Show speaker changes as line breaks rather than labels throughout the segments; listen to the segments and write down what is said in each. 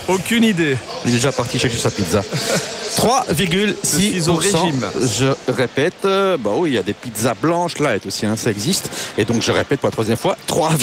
Aucune idée.
Il est déjà parti chercher sa pizza. 3,6%. Je répète, bah oui, il y a des pizzas blanches là aussi, hein, ça existe. Et donc je répète pour la troisième fois,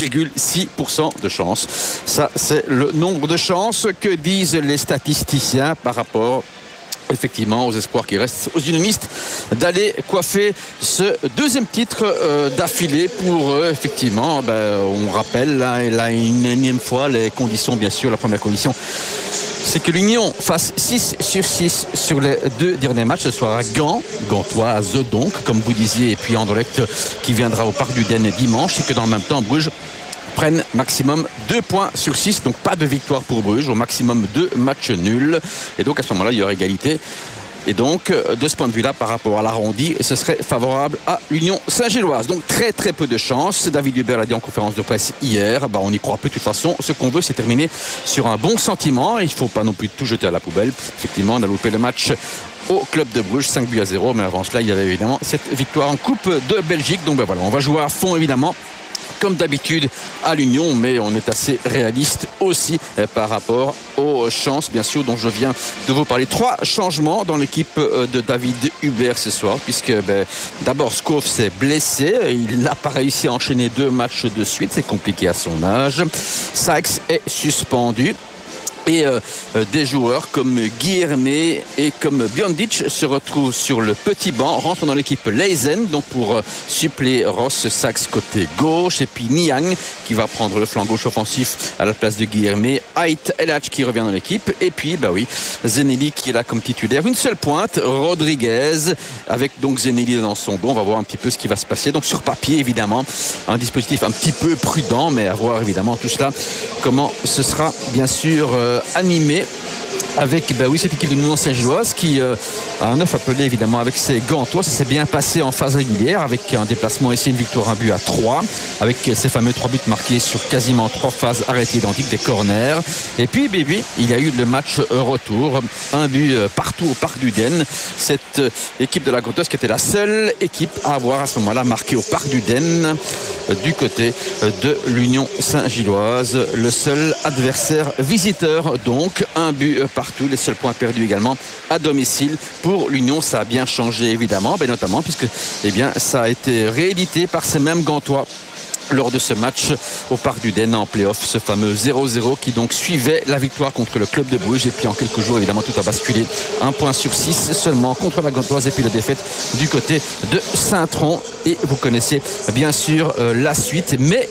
3,6% de chance. Ça, c'est le nombre de chances que disent les statisticiens par rapport effectivement aux espoirs qui restent aux unionistes d'aller coiffer ce deuxième titre d'affilée pour effectivement, on rappelle là une énième fois les conditions, bien sûr. La première condition, c'est que l'Union fasse 6 sur 6 sur les 2 derniers matchs. Ce soir à Gand, Gantoise donc, comme vous disiez, et puis Anderlecht qui viendra au Parc du Den dimanche, et que dans le même temps Bruges prennent maximum 2 points sur 6, donc pas de victoire pour Bruges, au maximum 2 matchs nuls, et donc à ce moment-là il y aura égalité. Et donc, de ce point de vue-là, par rapport à l'arrondi, ce serait favorable à l'Union Saint-Gilloise. Donc, très très peu de chance. David Hubert l'a dit en conférence de presse hier. On y croit peu de toute façon. Ce qu'on veut, c'est terminer sur un bon sentiment. Il ne faut pas non plus tout jeter à la poubelle. Effectivement, on a loupé le match au club de Bruges, 5-0. Mais avant cela, il y avait évidemment cette victoire en Coupe de Belgique. Donc, voilà, on va jouer à fond, évidemment, comme d'habitude à l'Union, mais on est assez réaliste aussi par rapport aux chances, bien sûr, dont je viens de vous parler. 3 changements dans l'équipe de David Hubert ce soir, puisque d'abord Skov s'est blessé, il n'a pas réussi à enchaîner 2 matchs de suite, c'est compliqué à son âge. Sykes est suspendu. Et des joueurs comme Guilherme et comme Biondic se retrouvent sur le petit banc, rentrent dans l'équipe Leisen, donc pour suppléer Ross Sachs côté gauche, et puis Niang qui va prendre le flanc gauche offensif à la place de Guilherme, Ait Elhadj qui revient dans l'équipe, et puis Zeneli qui est là comme titulaire. Une seule pointe, Rodriguez, avec donc Zeneli dans son dos. On va voir un petit peu ce qui va se passer. Donc sur papier, évidemment, un dispositif un petit peu prudent, mais à voir évidemment tout cela, comment ce sera bien sûr animé avec cette équipe de l'Union Saint-Gilloise qui a un œuf appelé évidemment avec ses Gantois. Ça s'est bien passé en phase régulière avec un déplacement ici, une victoire, un but à 3, avec ces fameux 3 buts marqués sur quasiment 3 phases arrêtées identiques des corners. Et puis il y a eu le match retour, un but partout au Parc du Den. Cette équipe de la Gantoise qui était la seule équipe à avoir à ce moment-là marqué au Parc du Den du côté de l'Union Saint-Gilloise. Le seul adversaire visiteur, donc un but partout, les seuls points perdus également à domicile pour l'Union. Ça a bien changé évidemment, notamment puisque ça a été réédité par ces mêmes Gantois lors de ce match au Parc du Den en play-off, ce fameux 0-0 qui donc suivait la victoire contre le club de Bruges. Et puis en quelques jours, évidemment, tout a basculé. 1 point sur 6 seulement contre la Gantoise, et puis la défaite du côté de Saint-Tron. Et vous connaissez bien sûr la suite. Mais,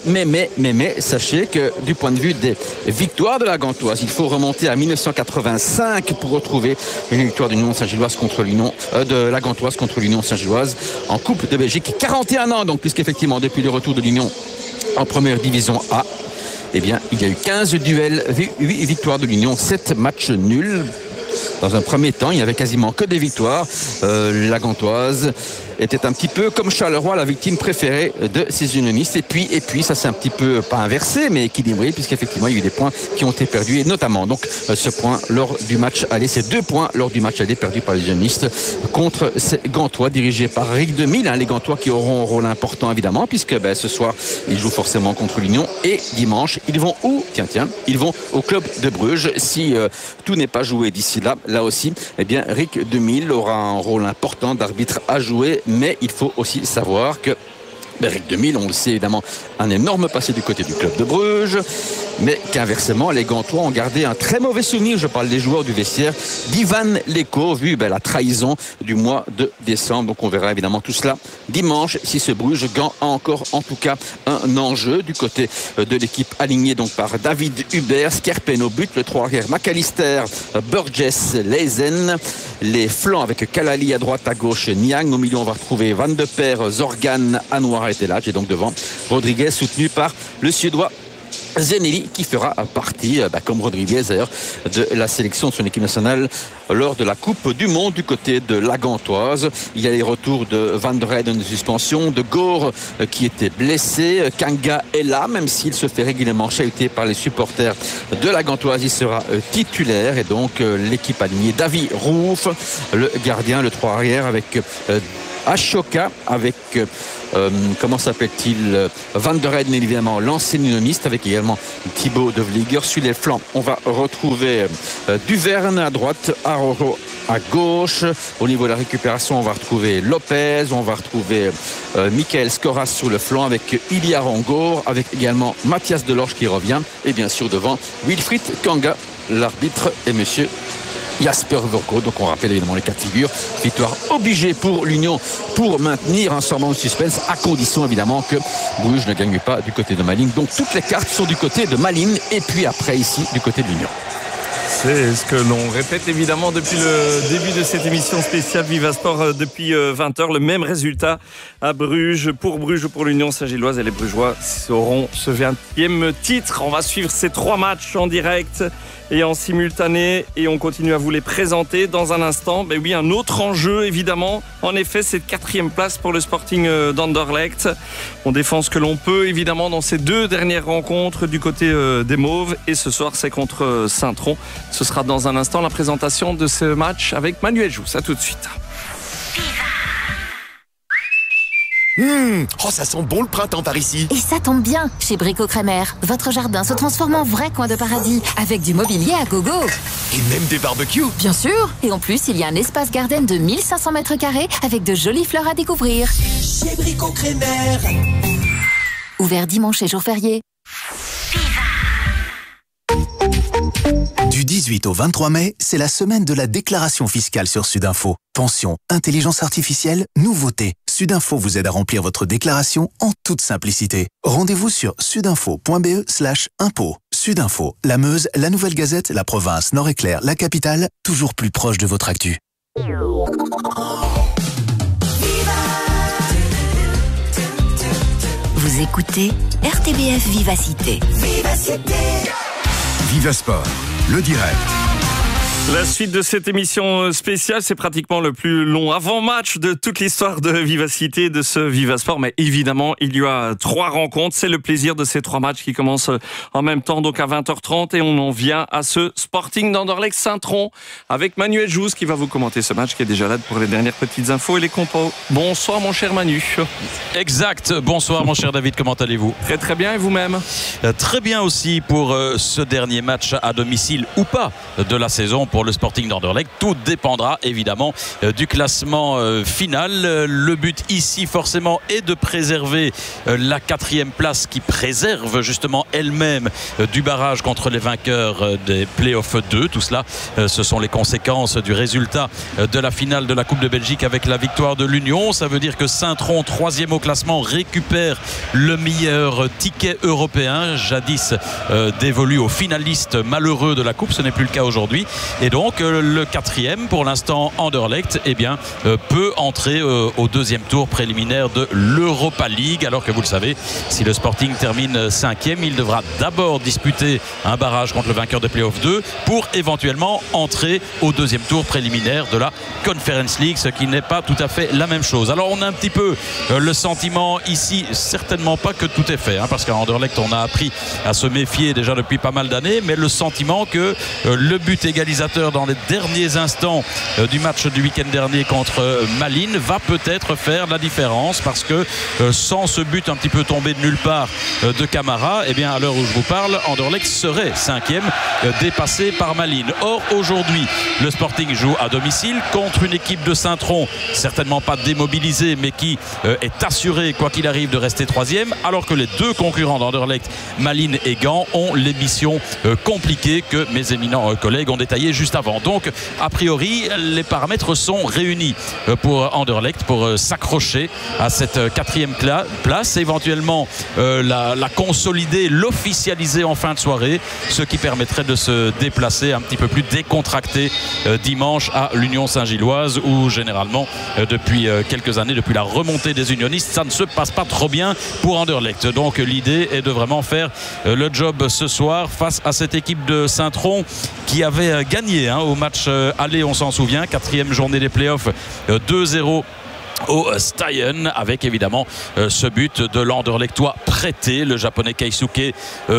sachez que du point de vue des victoires de la Gantoise, il faut remonter à 1985 pour retrouver une victoire de l'Union Saint-Gilloise contre l'Union de la Gantoise contre l'Union Saint-Gilloise en Coupe de Belgique. 41 ans donc, puisqu'effectivement, depuis le retour de l'Union en première division A, il y a eu 15 duels, 8 victoires de l'Union, 7 matchs nuls. Dans un premier temps, il n'y avait quasiment que des victoires. La Gantoise était un petit peu comme Charleroi, la victime préférée de ses unionistes. Et puis ça s'est un petit peu, pas inversé, mais équilibré, puisqu'effectivement, il y a eu des points qui ont été perdus. Et notamment, donc, ce point lors du match aller, ces 2 points lors du match aller perdus par les unionistes contre ces Gantois dirigés par Rick Demille. Les Gantois qui auront un rôle important, évidemment, puisque ce soir, ils jouent forcément contre l'Union. Et dimanche, ils vont où ? Ils vont au club de Bruges. Si tout n'est pas joué d'ici là aussi, Rick Demille aura un rôle important d'arbitre à jouer. Mais il faut aussi savoir que Rick Demille, on le sait évidemment, un énorme passé du côté du club de Bruges, mais qu'inversement, les Gantois ont gardé un très mauvais souvenir, je parle des joueurs du vestiaire, d'Ivan Leko, vu la trahison du mois de décembre. Donc on verra évidemment tout cela dimanche, si ce Bruges-Gand a encore en tout cas un enjeu du côté de l'équipe alignée donc par David Hubert, Skerpen au but, le 3 arrière McAllister, Burgess, Leisen, les flancs avec Kalali à droite, à gauche, Niang. Au milieu, on va retrouver Van de Per, Zorgan, Anwar et Elhadj. Et donc devant, Rodriguez soutenu par le Suédois Zeneli qui fera partie, comme Rodriguez d'ailleurs, de la sélection de son équipe nationale lors de la Coupe du Monde du côté de la Gantoise. Il y a les retours de Van der Heyden de suspension, de Gore qui était blessé, Kanga est là, même s'il se fait régulièrement chahuter par les supporters de la Gantoise. Il sera titulaire, et donc l'équipe alignée, Davy Rouf, le gardien, le 3 arrière avec Ashoka avec comment s'appelle-t-il, Van der Heyden évidemment, l'ancien unioniste, avec également Thibaut de Vlieger. Sur les flancs, on va retrouver Duverne à droite, Aroro à gauche. Au niveau de la récupération, on va retrouver Lopez, on va retrouver Michael Skoras sur le flanc avec Ilya Rongor, avec également Mathias Delorge qui revient, et bien sûr devant Wilfried Kanga, l'arbitre, et monsieur Jasper Vorko. Donc on rappelle évidemment les cas de figure. Victoire obligée pour l'Union pour maintenir un semblant de suspense, à condition évidemment que Bruges ne gagne pas du côté de Malines. Donc toutes les cartes sont du côté de Malines, et puis après ici du côté de l'Union.
C'est ce que l'on répète évidemment depuis le début de cette émission spéciale Viva Sport depuis 20h. Le même résultat à Bruges ou pour l'Union Saint-Gilloise, et les Brugeois auront ce 20e titre. On va suivre ces 3 matchs en direct et en simultané, et on continue à vous les présenter dans un instant. Mais oui, un autre enjeu évidemment. En effet, cette 4e place pour le Sporting d'Anderlecht. On défend ce que l'on peut évidemment dans ces 2 dernières rencontres du côté des Mauves, et ce soir c'est contre Saint-Tron. Ce sera dans un instant la présentation de ce match avec Manuel Jousse. À tout de suite.
Oh, ça sent bon le printemps par ici.
Et ça tombe bien, chez Brico Crémer, votre jardin se transforme en vrai coin de paradis, avec du mobilier à gogo.
Et même des barbecues.
Bien sûr. Et en plus, il y a un espace garden de 1500 mètres carrés avec de jolies fleurs à découvrir.
Chez Brico Crémer.
Ouvert dimanche et jour férié.
Du 18 au 23 mai, c'est la semaine de la déclaration fiscale sur Sudinfo. Pension, intelligence artificielle, nouveautés. Sudinfo vous aide à remplir votre déclaration en toute simplicité. Rendez-vous sur sudinfo.be/impôt. Sudinfo, la Meuse, la Nouvelle Gazette, la province, Nord-Éclair, la capitale, toujours plus proche de votre actu.
Vous écoutez RTBF Vivacité.
Viva Sport, le direct.
La suite de cette émission spéciale, c'est pratiquement le plus long avant-match de toute l'histoire de Vivacité, de ce Viva Sport. Mais évidemment, il y a 3 rencontres. C'est le plaisir de ces 3 matchs qui commencent en même temps, donc à 20h30. Et on en vient à ce Sporting d'Anderlecht Saint-Tron avec Manuel Jousse qui va vous commenter ce match, qui est déjà là pour les dernières petites infos et les compos. Bonsoir mon cher Manu.
Exact. Bonsoir mon cher David, comment allez-vous?
Très très bien, et vous-même?
Très bien aussi pour ce dernier match à domicile ou pas de la saison pour le Sporting d'Anderlecht. Tout dépendra évidemment du classement final. Le but ici forcément est de préserver la 4e place qui préserve justement elle-même du barrage contre les vainqueurs des playoffs 2. Tout cela, ce sont les conséquences du résultat de la finale de la Coupe de Belgique avec la victoire de l'Union. Ça veut dire que Saint-Tron, 3e au classement, récupère le meilleur ticket européen, jadis dévolu aux finalistes malheureux de la Coupe. Ce n'est plus le cas aujourd'hui. Et donc le 4e pour l'instant Anderlecht peut entrer au 2e tour préliminaire de l'Europa League, alors que vous le savez, si le Sporting termine 5e, il devra d'abord disputer un barrage contre le vainqueur de Playoff 2 pour éventuellement entrer au 2e tour préliminaire de la Conference League, ce qui n'est pas tout à fait la même chose. Alors on a un petit peu le sentiment ici, certainement pas que tout est fait, parce qu'à Anderlecht on a appris à se méfier déjà depuis pas mal d'années, mais le sentiment que le but égalisateur dans les derniers instants du match du week-end dernier contre Malines va peut-être faire la différence, parce que sans ce but un petit peu tombé de nulle part de Camara, à l'heure où je vous parle, Anderlecht serait 5e, dépassé par Malines. Or aujourd'hui le Sporting joue à domicile contre une équipe de Saint-Tron certainement pas démobilisée, mais qui est assurée quoi qu'il arrive de rester 3e, alors que les 2 concurrents d'Anderlecht, Malines et Gand, ont les missions compliquées que mes éminents collègues ont détaillées juste avant. Donc a priori les paramètres sont réunis pour Anderlecht pour s'accrocher à cette 4e place, éventuellement la consolider, l'officialiser en fin de soirée, ce qui permettrait de se déplacer un petit peu plus décontracté dimanche à l'Union Saint-Gilloise, où généralement depuis quelques années, depuis la remontée des unionistes, ça ne se passe pas trop bien pour Anderlecht. Donc l'idée est de vraiment faire le job ce soir face à cette équipe de Saint-Tron qui avait gagné au match aller, on s'en souvient, 4e journée des playoffs, 2-0 au Steyen, avec évidemment ce but de l'Anderlechtois prêté, le japonais Keisuke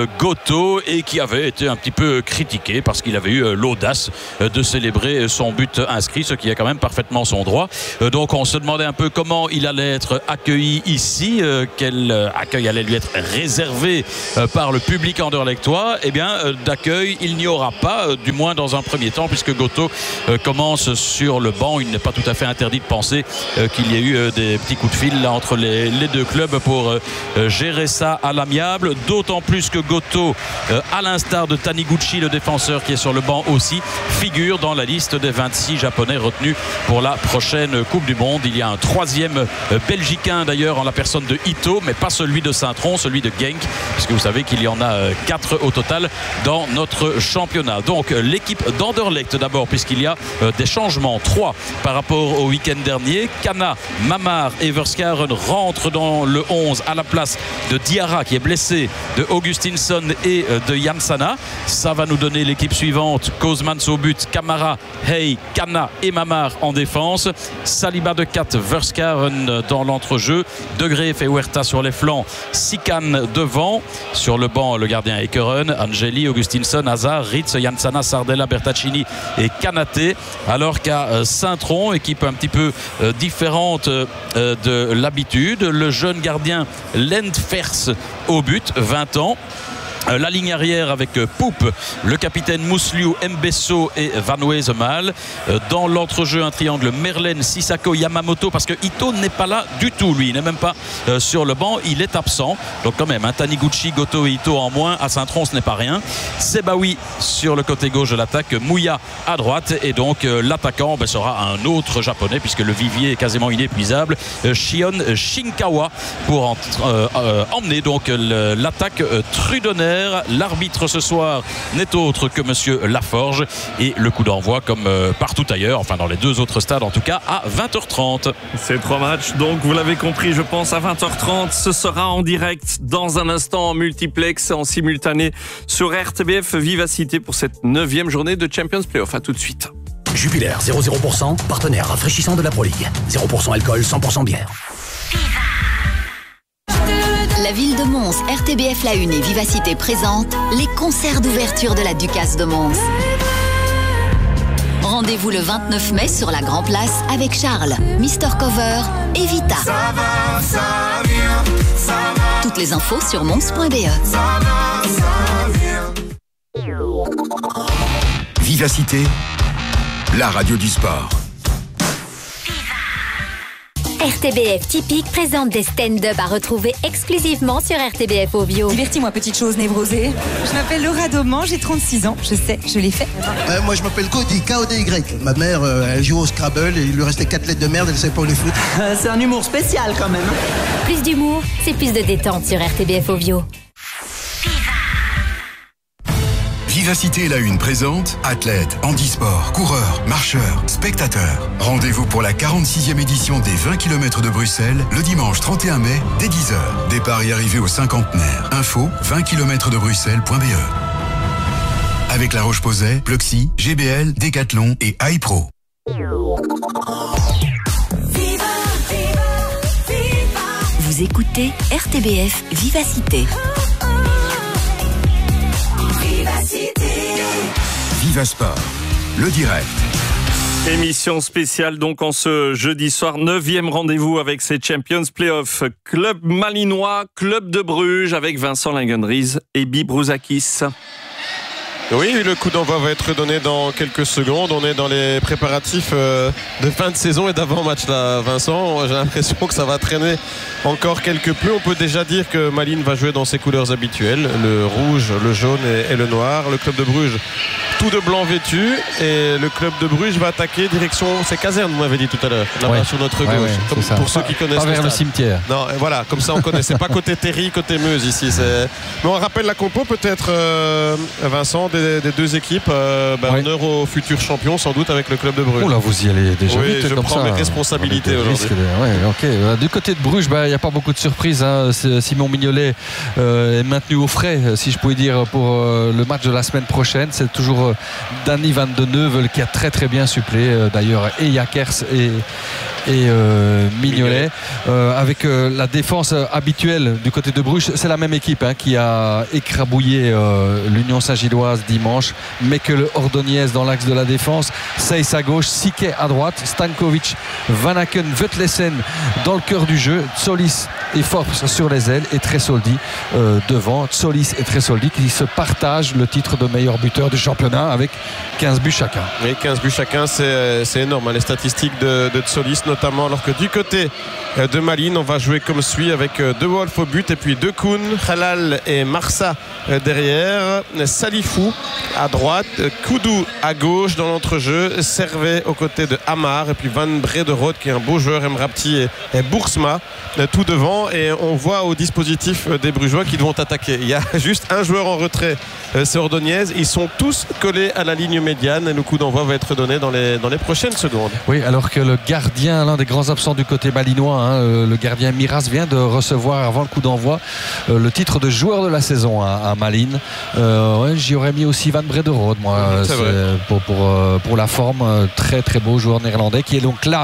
Goto, et qui avait été un petit peu critiqué parce qu'il avait eu l'audace de célébrer son but inscrit, ce qui est quand même parfaitement son droit. Donc on se demandait un peu comment il allait être accueilli ici, quel accueil allait lui être réservé par le public anderlechtois. Eh bien d'accueil il n'y aura pas, du moins dans un premier temps, puisque Goto commence sur le banc. Il n'est pas tout à fait interdit de penser qu'il y a eu des petits coups de fil là, entre les deux clubs pour gérer ça à l'amiable, d'autant plus que Goto, à l'instar de Taniguchi, le défenseur qui est sur le banc aussi, figure dans la liste des 26 japonais retenus pour la prochaine Coupe du Monde. Il y a un troisième belgicain d'ailleurs en la personne de Ito, mais pas celui de Saint-Tron, celui de Genk, puisque vous savez qu'il y en a 4 au total dans notre championnat. Donc l'équipe d'Anderlecht d'abord, puisqu'il y a des changements, 3 par rapport au week-end dernier. Kana, Mamar et Verskaren rentrent dans le 11 à la place de Diarra qui est blessé, de Augustinsson et de Jansana. Ça va nous donner l'équipe suivante: Kozmans au but, Kamara, Hey, Kana et Mamar en défense, Saliba de 4, Verskaren dans l'entrejeu, De Greef et Huerta sur les flancs, Sikan devant, sur le banc le gardien Ekeren, Angeli, Augustinsson, Hazard, Ritz, Jansana, Sardella, Bertaccini et Kanaté, alors qu'à Saint-Tron, équipe un petit peu différente de l'habitude, le jeune gardien Lendfers au but, 20 ans. La ligne arrière avec Poupe, le capitaine Mousliou, Mbesso et Van Wesemal. Dans l'entrejeu, un triangle Merlin, Sissako, Yamamoto, parce que Ito n'est pas là du tout, lui. Il n'est même pas sur le banc, il est absent. Donc quand même, Taniguchi, Goto et Ito en moins. À Saint-Tron, ce n'est pas rien. Sebaoui sur le côté gauche de l'attaque, Mouya à droite. Et donc l'attaquant sera un autre japonais, puisque le vivier est quasiment inépuisable. Shion Shinkawa pour emmener donc l'attaque Trudonnet. L'arbitre ce soir n'est autre que monsieur Laforge, et le coup d'envoi comme partout ailleurs, enfin dans les 2 autres stades en tout cas, à 20h30.
Ces 3 matchs, donc vous l'avez compris je pense, à 20h30. Ce sera en direct dans un instant en multiplex, en simultané sur RTBF Vivacité pour cette 9e journée de Champions Playoff. À tout de suite.
Jupiler 0,0%, partenaire rafraîchissant de la Pro League. 0% alcool, 100% bière.
La ville de Mons, RTBF La Une et Vivacité présentent les concerts d'ouverture de la Ducasse de Mons. Rendez-vous le 29 mai sur la Grand Place avec Charles, Mister Cover et Vita.
Ça va, ça vient, ça va.
Toutes les infos sur mons.be.
Ça va, ça vient.
Vivacité, la radio du sport.
RTBF Typique présente des stand-up à retrouver exclusivement sur RTBF Ovio.
Divertis-moi, petite chose névrosée. Je m'appelle Laura Dauman, j'ai 36 ans. Je sais, je l'ai fait.
Moi, je m'appelle Cody, K-O-D-Y. Ma mère, elle joue au Scrabble et il lui restait 4 lettres de merde, elle savait pas où les foutre.
C'est un humour spécial quand même.
Plus d'humour, c'est plus de détente sur RTBF Ovio.
Vivacité La Une présente athlètes, handisport, coureurs, marcheurs, spectateurs. Rendez-vous pour la 46e édition des 20 km de Bruxelles le dimanche 31 mai dès 10h. Départ et arrivée au cinquantenaire. Info 20km-de-bruxelles.be. Avec La Roche-Posay, Pluxy, GBL, Decathlon et iPro.
Vous écoutez RTBF Vivacité.
Vivasport, le direct.
Émission spéciale donc en ce jeudi soir, 9e rendez-vous avec ces Champions Playoff. Club malinois, Club de Bruges avec Vincent Lingenries et Bibrouzakis.
Oui, le coup d'envoi va être donné dans quelques secondes. On est dans les préparatifs de fin de saison et d'avant-match là, Vincent. J'ai l'impression que ça va traîner encore quelque peu. On peut déjà dire que Malines va jouer dans ses couleurs habituelles, le rouge, le jaune et le noir. Le club de Bruges, tout de blanc vêtu. Et le club de Bruges va attaquer direction ses casernes, vous m'avez dit tout à l'heure, là-bas sur notre gauche. Comme pour ceux qui connaissent
pas vers le cimetière.
Non, voilà, comme ça on connaît. C'est pas côté Terry, côté Meuse ici. Mais on rappelle la compo peut-être, Vincent, des 2 équipes. Honneur aux futurs champions sans doute avec le club de Bruges.
Là vous y allez déjà vite.
Je
comme
prends
ça,
mes responsabilités aujourd'hui.
Du côté de Bruges, il n'y a pas beaucoup de surprises. Simon Mignolet est maintenu au frais, si je pouvais dire, pour le match de la semaine prochaine. C'est toujours Danny Van de Neuvel qui a très très bien supplé d'ailleurs, et Jakers et Mignolet. Avec la défense habituelle du côté de Bruges, c'est la même équipe qui a écrabouillé l'Union Saint-Gilloise dimanche. Mekele Ordonez dans l'axe de la défense, Seyss à gauche, Sique à droite, Stankovic, Van Aken, Vetlesen dans le cœur du jeu, Tsolis et Forbes sur les ailes et Tresoldi devant. Tsolis et Tresoldi qui se partagent le titre de meilleur buteur du championnat avec 15 buts chacun.
Oui, 15 buts chacun, c'est énorme, les statistiques de Tsolis notamment, alors que du côté de Malines, on va jouer comme suit avec De Wolf au but et puis De Koen, Halal et Marsa derrière, Salifou à droite, Koudou à gauche dans l'entrejeu, Servet aux côtés de Amar et puis Van Brederode qui est un beau joueur, Emrapti et Boersma tout devant, et on voit au dispositif des Brugeois qu'ils vont attaquer. Il y a juste un joueur en retrait, c'est Ordonez. Ils sont tous collés à la ligne médiane et le coup d'envoi va être donné dans les prochaines secondes.
Oui, alors que le gardien, l'un des grands absents du côté malinois, le gardien Miras vient de recevoir avant le coup d'envoi le titre de joueur de la saison à Malines. J'y aurais mis aussi Van Brederode, moi, pour la forme. Très très beau joueur néerlandais qui est donc là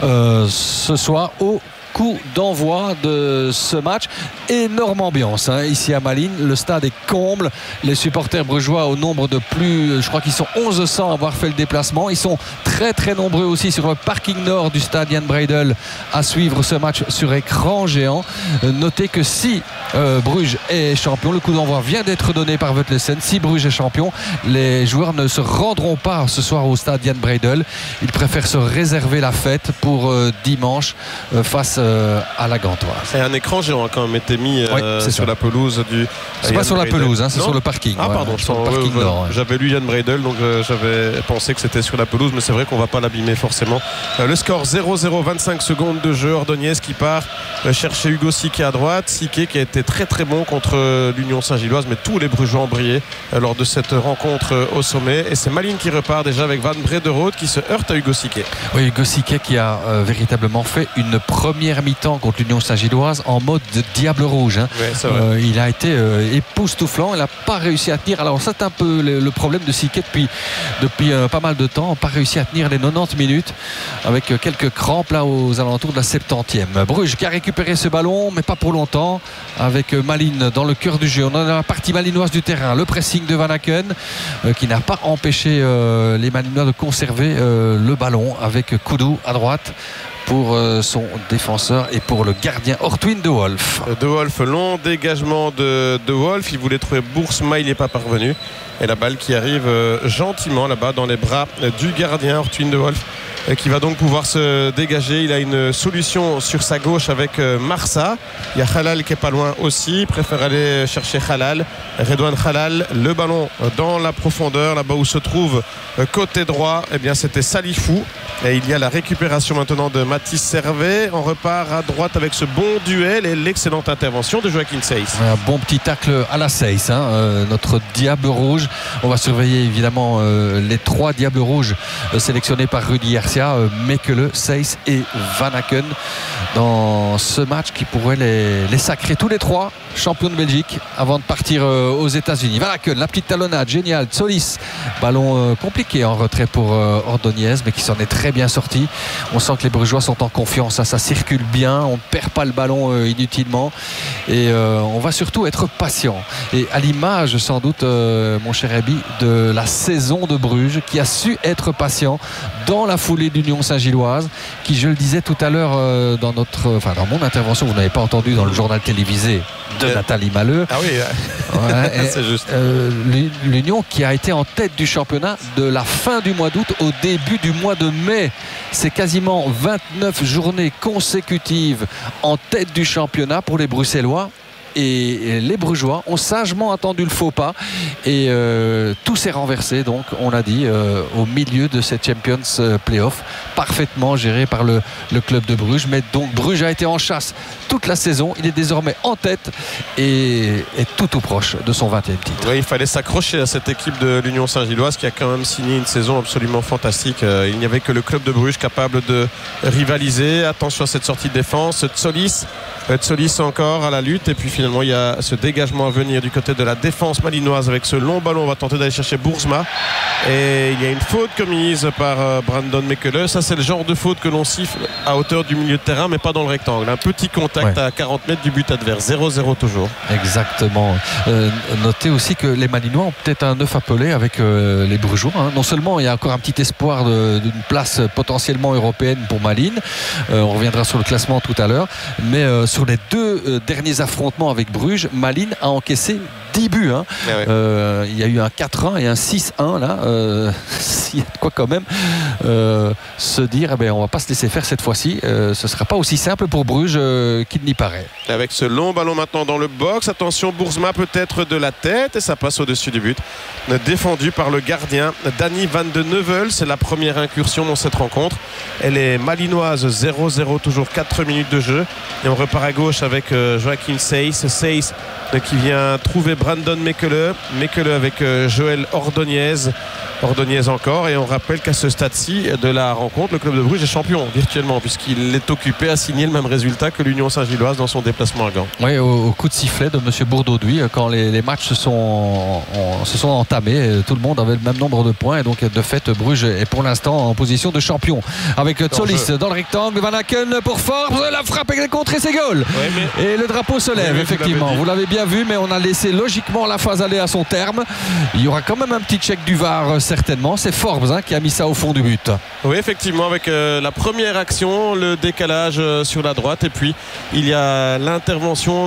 ce soir au coup d'envoi de ce match. Énorme ambiance ici à Malines, le stade est comble, les supporters brugeois au nombre de plus, je crois qu'ils sont 1100 à avoir fait le déplacement, ils sont très très nombreux aussi sur le parking nord du stade Jan Breydel à suivre ce match sur écran géant. Notez que si Bruges est champion, le coup d'envoi vient d'être donné par Vetlesen, si Bruges est champion, les joueurs ne se rendront pas ce soir au stade Jan Breydel, ils préfèrent se réserver la fête pour dimanche face à la Gantoise.
Et un écran géant a quand même été mis sur la pelouse du.
C'est pas sur la pelouse, c'est sur le parking.
Ah pardon,
sur le parking nord.
J'avais lu Jan Breydel, donc j'avais pensé que c'était sur la pelouse, mais c'est vrai qu'on va pas l'abîmer forcément. Le score 0-0, 25 secondes de jeu. Ordonez qui part chercher Hugo Sique à droite. Sique qui a été très très bon contre l'Union Saint-Gilloise, mais tous les Brugeois ont brillé lors de cette rencontre au sommet. Et c'est Malines qui repart déjà avec Van Brederode qui se heurte à Hugo Sique.
Oui, Hugo Sique qui a véritablement fait une première mi-temps contre l'Union Saint-Gilloise en mode de diable rouge.
Ouais,
il a été époustouflant, il n'a pas réussi à tenir. Alors c'est un peu le problème de Sique depuis pas mal de temps, pas réussi à tenir les 90 minutes avec quelques crampes là aux alentours de la 70e. Bruges qui a récupéré ce ballon, mais pas pour longtemps, avec Malines dans le cœur du jeu. On a la partie malinoise du terrain, le pressing de Van Aken qui n'a pas empêché les Malinois de conserver le ballon avec Koudou à droite pour son défenseur et pour le gardien Ortwin De Wolf.
De Wolf, long dégagement de Wolf, il voulait trouver Boersma, il n'est pas parvenu, et la balle qui arrive gentiment là-bas dans les bras du gardien Ortwin De Wolf qui va donc pouvoir se dégager. Il a une solution sur sa gauche avec Marsa. Il y a Halal qui est pas loin aussi, il préfère aller chercher Halal, Redouane Halal, le ballon dans la profondeur là-bas où se trouve côté droit, eh bien c'était Salifou, et il y a la récupération maintenant de Mathis Servet. On repart à droite avec ce bon duel et l'excellente intervention de Joachim Seyss.
Un bon petit tacle à la Seyss, notre diable rouge. On va surveiller évidemment les trois diables rouges sélectionnés par Rudy Garcia, Mekele, Seyss et Van Aken dans ce match qui pourrait les sacrer tous les trois champions de Belgique avant de partir aux États-Unis. Van Aken, la petite talonnade géniale, Tsolis, ballon compliqué en retrait pour Ordonez, mais qui s'en est très bien sorti. On sent que les Brugeois sont en confiance, ça circule bien, on ne perd pas le ballon inutilement, et on va surtout être patient. Et à l'image sans doute, mon cher Ebi, de la saison de Bruges, qui a su être patient dans la foulée d'Union Saint-Gilloise, qui, je le disais tout à l'heure dans mon intervention, vous n'avez pas entendu dans le journal télévisé de Nathalie Maleux.
Ah oui, c'est juste.
L'Union qui a été en tête du championnat de la fin du mois d'août au début du mois de mai. C'est quasiment 29 journées consécutives en tête du championnat pour les Bruxellois. Et les Brugeois ont sagement attendu le faux pas, et tout s'est renversé, donc on l'a dit, au milieu de cette Champions Playoff, parfaitement géré par le club de Bruges. Mais donc Bruges a été en chasse toute la saison, il est désormais en tête et tout proche de son 20e titre.
Oui, il fallait s'accrocher à cette équipe de l'Union Saint-Gilloise qui a quand même signé une saison absolument fantastique. Il n'y avait que le club de Bruges capable de rivaliser. Attention à cette sortie de défense, Tsolis Tsolis encore à la lutte. Et puis finalement, il y a ce dégagement à venir du côté de la défense malinoise avec ce long ballon. On va tenter d'aller chercher Boersma. Et il y a une faute commise par Brandon Mekele. Ça, c'est le genre de faute que l'on siffle à hauteur du milieu de terrain, mais pas dans le rectangle. Un petit contact à 40 mètres du but adverse. 0-0 toujours.
Exactement. Notez aussi que les Malinois ont peut-être un œuf appelé avec les Brugeois. Non seulement il y a encore un petit espoir d'une place potentiellement européenne pour Malines. On reviendra sur le classement tout à l'heure. Mais sur les deux derniers affrontements avec Bruges, Malines a encaissé 10 buts. Il y a eu un 4-1 et un 6-1 là. S'il y a de quoi quand même se dire on va pas se laisser faire cette fois-ci. Ce sera pas aussi simple pour Bruges qu'il n'y paraît.
Avec ce long ballon maintenant dans le box, attention, Boersma peut-être de la tête et ça passe au-dessus du but, défendu par le gardien Danny Van de Neuvel. C'est la première incursion dans cette rencontre. Elle est malinoise. 0-0 toujours, 4 minutes de jeu et on repart à gauche avec Joachim Seyss qui vient trouver Brandon Mekele avec Joël Ordonez encore. Et on rappelle qu'à ce stade-ci de la rencontre, le club de Bruges est champion virtuellement puisqu'il est occupé à signer le même résultat que l'Union Saint-Gilloise dans son déplacement à Gand.
Oui, au coup de sifflet de M. Bourdauduit, quand les matchs se sont entamés, tout le monde avait le même nombre de points et donc de fait Bruges est pour l'instant en position de champion avec Tsolis dans le rectangle, Van Aken pour Forbes, la frappe est contrée, c'est goal. Et le drapeau se lève, effectivement, vous l'avez bien vu, mais on a laissé logiquement la phase aller à son terme. Il y aura quand même un petit check du VAR certainement. C'est Forbes qui a mis ça au fond du but.
Oui, effectivement, avec la première action, le décalage sur la droite et puis il y a l'intervention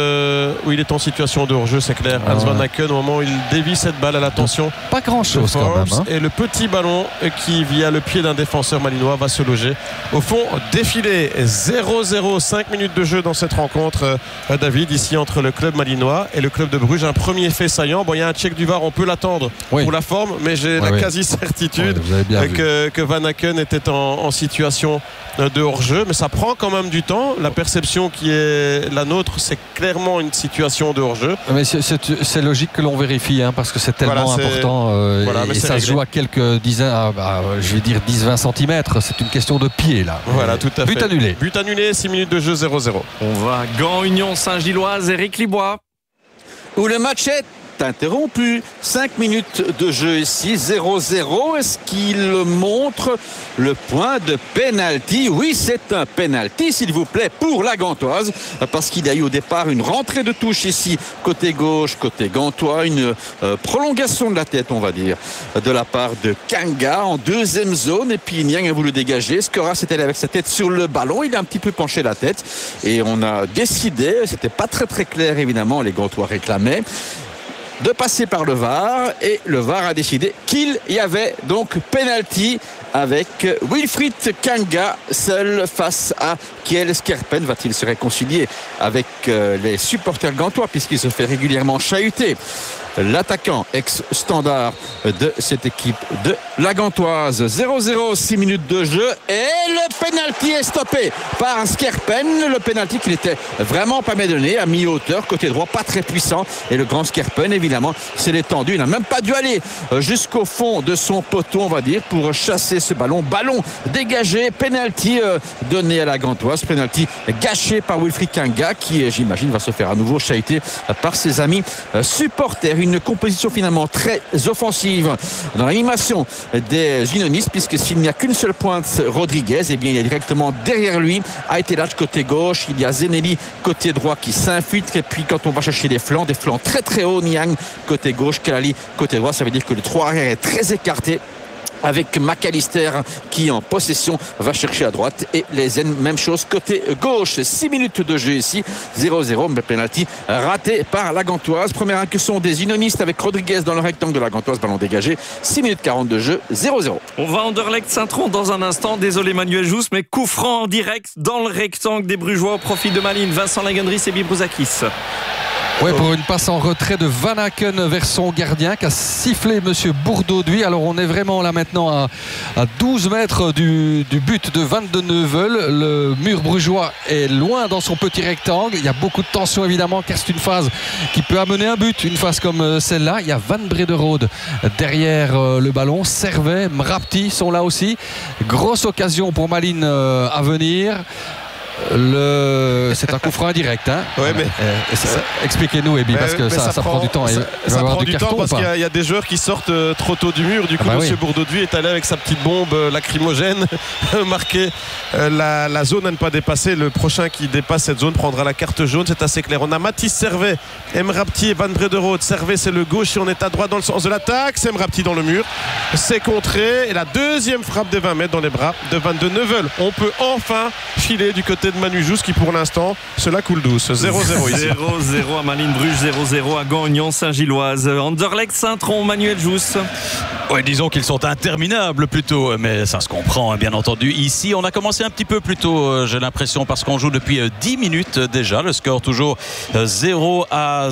où il est en situation de hors-jeu, c'est clair. Hans Van Aken, au moment où il dévie cette balle à l'attention.
Pas grand-chose quand même.
Et le petit ballon qui, via le pied d'un défenseur malinois, va se loger au fond. Défilé 0-0, 5 minutes de jeu dans cette rencontre, David, ici entre le club malinois et le club de Bruges. Un premier fait saillant. Il y a un check du VAR, on peut l'attendre pour la forme, mais j'ai la quasi-certitude que Van Aken était en situation de hors-jeu, mais ça prend quand même du temps. La perception qui est la nôtre, c'est clairement une situation de hors-jeu.
Mais c'est logique que l'on vérifie parce que c'est tellement important et ça se joue à quelques dizaines, je vais dire 10-20 cm. C'est une question de pied là.
Voilà, tout à fait.
But
annulé, 6 minutes de jeu, 0-0.
On va à Gand, Union Saint-Gilloise, Éric Libois.
Où le match est interrompu. 5 minutes de jeu ici, 0-0. Est-ce qu'il montre le point de pénalty? Oui, c'est un pénalty, s'il vous plaît, pour la Gantoise, parce qu'il y a eu au départ une rentrée de touche ici, côté gauche, côté gantois, une prolongation de la tête, on va dire, de la part de Kanga en deuxième zone, et puis Niang a voulu dégager. Skora s'est allé avec sa tête sur le ballon, il a un petit peu penché la tête, et on a décidé, c'était pas très très clair évidemment, les Gantois réclamaient, de passer par le VAR, et le VAR a décidé qu'il y avait donc pénalty avec Wilfried Kanga seul face à Kiel Skerpen. Va-t-il se réconcilier avec les supporters gantois puisqu'il se fait régulièrement chahuter? L'attaquant ex-standard de cette équipe de la Gantoise. 0-0, 6 minutes de jeu et le pénalty est stoppé par Skerpen. Le pénalty qui n'était vraiment pas bien donné, à mi-hauteur, côté droit, pas très puissant. Et le grand Skerpen, évidemment, s'est détendu. Il n'a même pas dû aller jusqu'au fond de son poteau, on va dire, pour chasser ce ballon. Ballon dégagé, pénalty donné à la Gantoise. Pénalty gâché par Wilfried Kanga qui, j'imagine, va se faire à nouveau chahuter par ses amis supporters. Une composition finalement très offensive dans l'animation des unionistes, puisque s'il n'y a qu'une seule pointe, Rodriguez, et bien il est directement derrière lui. Aïtelach côté gauche, il y a Zeneli côté droit qui s'infiltre, et puis quand on va chercher des flancs très très hauts, Niang côté gauche, Kalali côté droit, ça veut dire que le 3 arrière est très écarté, avec McAllister qui en possession va chercher à droite, et les Zen, même chose côté gauche. 6 minutes de jeu ici, 0-0, mais penalty raté par la Gantoise. Première incursion des unionistes avec Rodriguez dans le rectangle de la Gantoise, ballon dégagé, 6 minutes 40 de jeu, 0-0.
On va à Anderlecht-Saint-Tron dans un instant, désolé Manuel Jousse, mais coup franc en direct dans le rectangle des Brugeois au profit de Malines. Vincent Lagendries et Bibrouzakis.
Oui, pour une passe en retrait de Van Aken vers son gardien qui a sifflé Monsieur Bourdauduit. Alors on est vraiment là maintenant à 12 mètres du but de Van de Neuvel. Le mur brugeois est loin dans son petit rectangle. Il y a beaucoup de tension évidemment, car c'est une phase qui peut amener un but. Une phase comme celle-là, il y a Van Brederode derrière le ballon. Servet, Mrapti sont là aussi. Grosse occasion pour Malines à venir. C'est un coup franc indirect. Hein.
Ouais, mais
expliquez-nous, Ebi, parce que ça prend du temps.
Ça prend du temps parce qu'il y a des joueurs qui sortent trop tôt du mur. Du coup, M. Bourdauduit est allé avec sa petite bombe lacrymogène marquer la zone à ne pas dépasser. Le prochain qui dépasse cette zone prendra la carte jaune. C'est assez clair. On a Mathis Servet, Emrapti et Van Brederode. Servet, c'est le gauche et on est à droite dans le sens de l'attaque. C'est Emrapti dans le mur. C'est contré. Et la deuxième frappe de 20 mètres dans les bras de Van de Neuvel. On peut enfin filer du côté de Manu Jousse qui pour l'instant cela coule douce. 0-0 ici.
0-0 à Malines-Bruges, 0-0 à Gand, Union Saint-Gilloise. Anderlecht, Saint-Tron, Manuel Jousse.
Oui, disons qu'ils sont interminables plutôt, mais ça se comprend bien entendu. Ici, on a commencé un petit peu plus tôt, j'ai l'impression, parce qu'on joue depuis 10 minutes déjà. Le score toujours 0-0.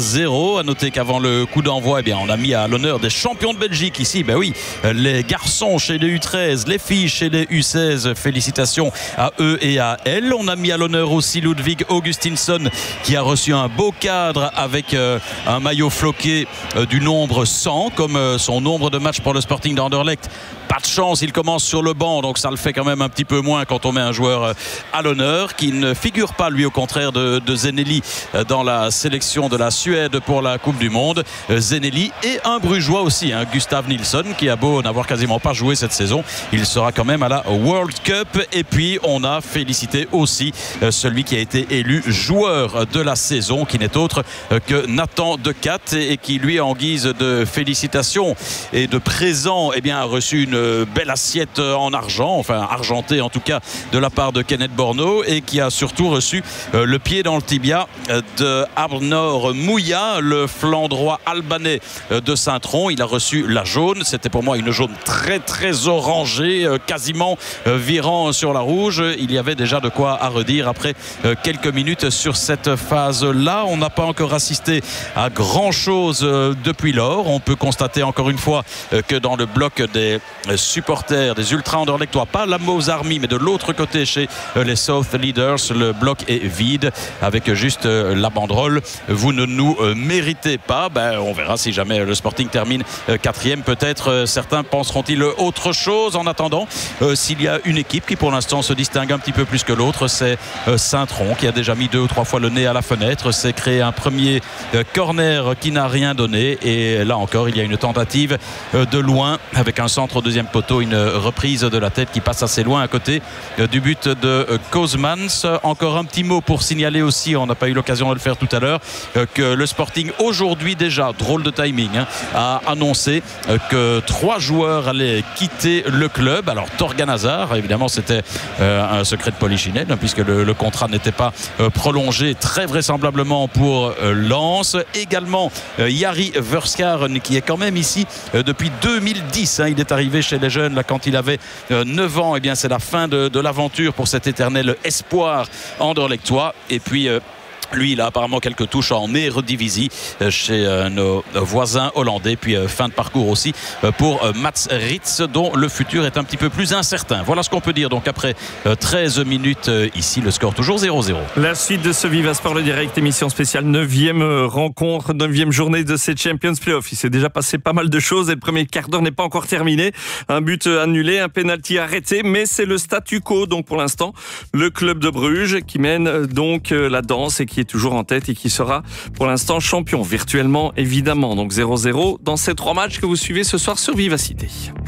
À noter qu'avant le coup d'envoi, eh bien, on a mis à l'honneur des champions de Belgique ici. Ben oui, les garçons chez les U13, les filles chez les U16. Félicitations à eux et à elles. On a mis à l'honneur aussi Ludwig Augustinsson qui a reçu un beau cadre avec un maillot floqué du nombre 100 comme son nombre de matchs pour le Sporting d'Anderlecht. Pas de chance, il commence sur le banc, donc ça le fait quand même un petit peu moins quand on met un joueur à l'honneur qui ne figure pas, lui, au contraire de Zeneli dans la sélection de la Suède pour la Coupe du Monde. Zeneli et un Brugeois aussi, Gustav Nilsson, qui a beau n'avoir quasiment pas joué cette saison, il sera quand même à la World Cup. Et puis on a félicité aussi celui qui a été élu joueur de la saison, qui n'est autre que Nathan Decat, et qui, lui, en guise de félicitations et de présent, eh bien, a reçu une belle assiette en argent, enfin argentée en tout cas, de la part de Kenneth Borno, et qui a surtout reçu le pied dans le tibia de Arnor Mouya, le flanc droit albanais de Saint-Tron. Il a reçu la jaune, c'était pour moi une jaune très très orangée, quasiment virant sur la rouge. Il y avait déjà de quoi à redire après quelques minutes sur cette phase-là. On n'a pas encore assisté à grand-chose depuis lors. On peut constater encore une fois que dans le bloc des supporters des ultra anderlechtois, pas la Mouse Army mais de l'autre côté chez les South Leaders, le bloc est vide avec juste la banderole vous ne nous méritez pas. On verra si jamais le Sporting termine quatrième, peut-être certains penseront-ils autre chose. En attendant, s'il y a une équipe qui pour l'instant se distingue un petit peu plus que l'autre, c'est Saint-Tron, qui a déjà mis 2 ou 3 fois le nez à la fenêtre. C'est créé un premier corner qui n'a rien donné, et là encore il y a une tentative de loin avec un centre au deuxième poteau, une reprise de la tête qui passe assez loin à côté du but de Kozmans. Encore un petit mot pour signaler aussi, on n'a pas eu l'occasion de le faire tout à l'heure, que le Sporting aujourd'hui déjà, drôle de timing, a annoncé que 3 joueurs allaient quitter le club. Alors Torgan Hazard, évidemment c'était un secret de polichinelle puisque le contrat n'était pas prolongé très vraisemblablement pour Lens. Également Jari Verskaren, qui est quand même ici depuis 2010. Il est arrivé chez les jeunes là, quand il avait 9 ans. Eh bien, c'est la fin de l'aventure pour cet éternel espoir anderlechtois. Et puis lui, il a apparemment quelques touches en Eredivisie chez nos voisins hollandais. Puis fin de parcours aussi pour Mats Ritz, dont le futur est un petit peu plus incertain. Voilà ce qu'on peut dire. Donc après 13 minutes ici, le score toujours 0-0.
La suite de ce Viva Sport, le direct, émission spéciale, 9e rencontre, 9e journée de ces Champions Playoff. Il s'est déjà passé pas mal de choses et le premier quart d'heure n'est pas encore terminé. Un but annulé, un penalty arrêté, mais c'est le statu quo. Donc pour l'instant, le club de Bruges qui mène donc la danse et qui est toujours en tête et qui sera pour l'instant champion virtuellement évidemment. Donc 0-0 dans ces 3 matchs que vous suivez ce soir sur Vivacité.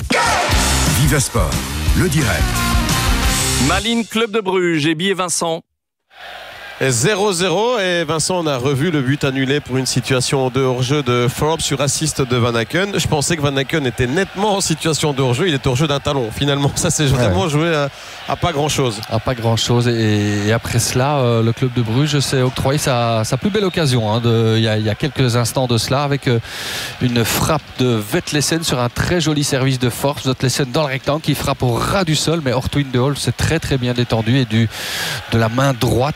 Viva Sport, le direct.
Malines, club de Bruges, Ebi et Vincent.
0-0, et Vincent, on a revu le but annulé pour une situation de hors-jeu de Forbes sur assist de Van Aken. Je pensais que Van Aken était nettement en situation de hors-jeu, il est hors-jeu d'un talon. Finalement, ça s'est vraiment joué à pas grand-chose.
À pas grand-chose, et après cela, le club de Bruges s'est octroyé sa plus belle occasion. Il y a quelques instants de cela, avec une frappe de Vetlesen sur un très joli service de Forbes. Vetlesen dans le rectangle qui frappe au ras du sol, mais Ortwin de Hall s'est très très bien détendu et de la main droite est allé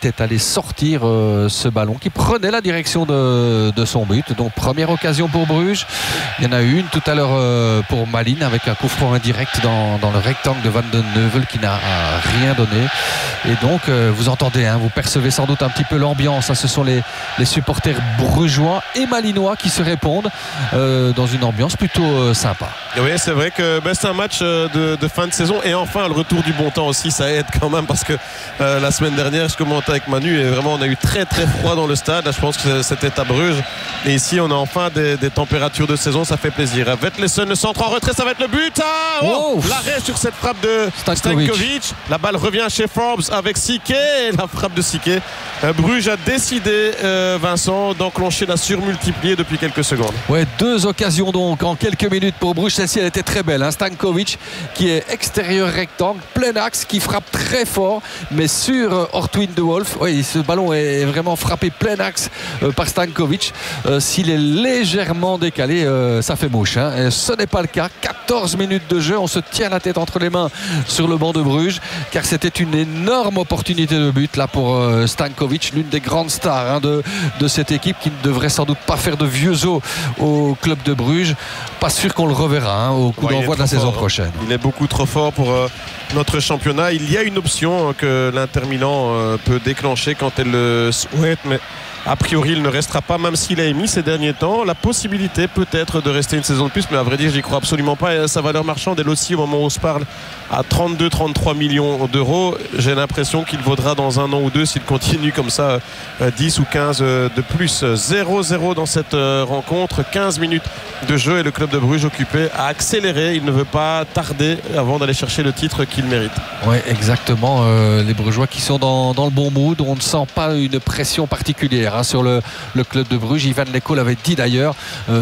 sortir ce ballon qui prenait la direction de son but. Donc première occasion pour Bruges. Il y en a eu une tout à l'heure pour Malines avec un coup franc indirect dans le rectangle de Van den Heuvel qui n'a rien donné. Et donc vous entendez, vous percevez sans doute un petit peu l'ambiance. Ce sont les supporters brugeois et malinois qui se répondent dans une ambiance plutôt sympa.
Oui, c'est vrai que c'est un match de fin de saison et enfin le retour du bon temps aussi, ça aide quand même parce que la semaine dernière je commentais avec Manu et vraiment on a eu très très froid dans le stade. Là, je pense que c'était à Bruges et ici on a enfin des températures de saison, ça fait plaisir. Vetlesen, le centre en retrait, ça va être le but. L'arrêt sur cette frappe de Stankovic. La balle revient chez Forbes avec Sique, la frappe de Sique. Bruges a décidé, Vincent, d'enclencher la surmultipliée depuis quelques secondes.
Ouais, 2 occasions donc en quelques minutes pour Bruges. Celle-ci elle était très belle, Stankovic qui est extérieur rectangle, plein axe, qui frappe très fort, mais sur Ortwin de Wolf. Oui, ce ballon est vraiment frappé plein axe par Stankovic. S'il est légèrement décalé, ça fait mouche. Et ce n'est pas le cas. 14 minutes de jeu, on se tient la tête entre les mains sur le banc de Bruges, car c'était une énorme opportunité de but là pour Stankovic, l'une des grandes stars de cette équipe qui ne devrait sans doute pas faire de vieux os au club de Bruges. Pas sûr qu'on le reverra au coup d'envoi de la saison prochaine.
Il est beaucoup trop fort pour notre championnat. Il y a une option que l'Inter Milan peut déclencher quand elle le souhaite, mais a priori il ne restera pas, même s'il a émis ces derniers temps la possibilité peut-être de rester une saison de plus, mais à vrai dire j'y crois absolument pas. Et sa valeur marchande elle aussi au moment où on se parle à 32-33 millions d'euros. J'ai l'impression qu'il vaudra dans un an ou deux s'il continue comme ça 10 ou 15 de plus. 0-0 dans cette rencontre, 15 minutes de jeu et le club de Bruges occupé à accélérer. Il ne veut pas tarder avant d'aller chercher le titre qu'il mérite.
Oui, exactement. Les Brugeois qui sont dans le bon mood. On ne sent pas une pression particulière sur le club de Bruges. Ivan Leko l'avait dit d'ailleurs,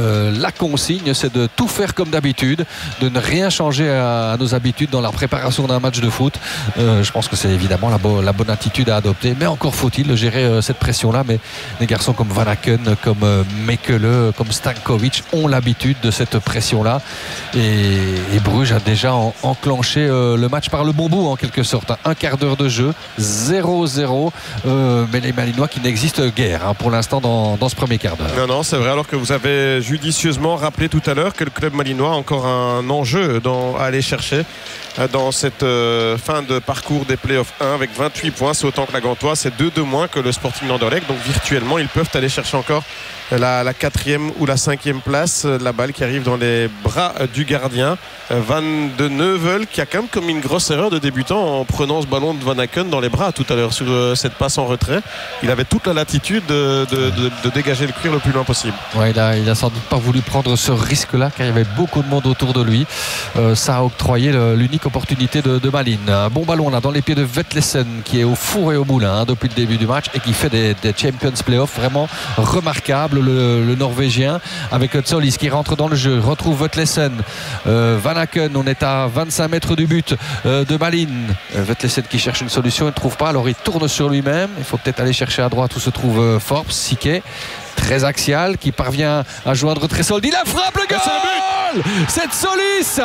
la consigne c'est de tout faire comme d'habitude, de ne rien changer à nos habitudes dans la préparation d'un match de foot. Je pense que c'est évidemment la bonne attitude à adopter, mais encore faut-il gérer cette pression là. Mais des garçons comme Van Aken, comme Mekele, comme Stankovic ont l'habitude de cette pression là, et Bruges a déjà enclenché le match par le bon bout en quelque sorte. Un quart d'heure de jeu, 0-0, mais les Malinois qui n'existent guère pour l'instant dans ce premier quart d'heure.
Non, c'est vrai, alors que vous avez judicieusement rappelé tout à l'heure que le club malinois a encore un enjeu à aller chercher dans cette fin de parcours des playoffs 1 avec 28 points. C'est autant que la Gantois, c'est 2 de moins que le Sporting d'Anderlecht, donc virtuellement ils peuvent aller chercher encore la 4e ou la 5e place. La balle qui arrive dans les bras du gardien Van den Heuvel, qui a quand même commis une grosse erreur de débutant en prenant ce ballon de Van Aken dans les bras tout à l'heure sur cette passe en retrait. Il avait toute la latitude de dégager le cuir le plus loin possible.
Ouais, il a sans doute pas voulu prendre ce risque là car il y avait beaucoup de monde autour de lui. Ça a octroyé l'unique opportunité de Malines. Un bon ballon là dans les pieds de Vetlesen qui est au four et au moulin depuis le début du match et qui fait des Champions Playoffs vraiment remarquables. Le Norvégien avec Tsolis qui rentre dans le jeu, retrouve Vetlesen. Van Aken, on est à 25 mètres du but de Malines. Vetlesen qui cherche une solution, il ne trouve pas, alors il tourne sur lui-même. Il faut peut-être aller chercher à droite où se trouve Forbes. Sique, très axial, qui parvient à joindre Tresoldi. La frappe, le goal! C'est Tsolis,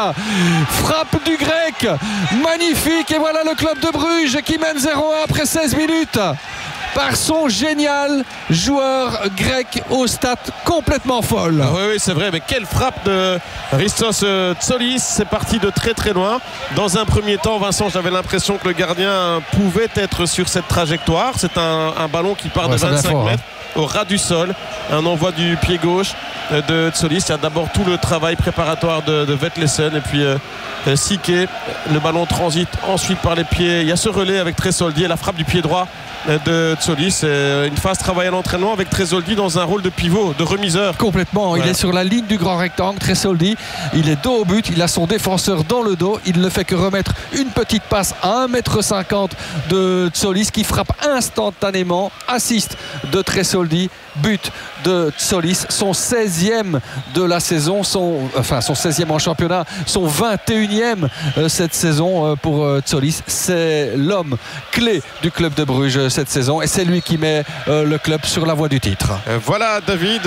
frappe du Grec, magnifique, et voilà le club de Bruges qui mène 0-1 après 16 minutes. Par son génial joueur grec aux stats complètement folles.
Oui, c'est vrai, mais quelle frappe de Christos Tsolis. C'est parti de très très loin. Dans un premier temps, Vincent, j'avais l'impression que le gardien pouvait être sur cette trajectoire. C'est un ballon qui part de 25 mètres au ras du sol. Un envoi du pied gauche de Tsolis. Il y a d'abord tout le travail préparatoire de Vetlesen et puis Sique. Le ballon transite ensuite par les pieds. Il y a ce relais avec Tresoldi et la frappe du pied droit de Tsolis. Une phase travail à l'entraînement avec Tresoldi dans un rôle de pivot, de remiseur.
Complètement, voilà. Il est sur la ligne du grand rectangle. Tresoldi, il est dos au but, il a son défenseur dans le dos, il ne fait que remettre une petite passe à 1m50 de Tsolis qui frappe instantanément. Assist de Tresoldi, but de Tsolis, son 16e de la saison, son 16e en championnat, son 21e cette saison pour Tsolis. C'est l'homme clé du club de Bruges cette saison et c'est lui qui met le club sur la voie du titre.
Voilà David,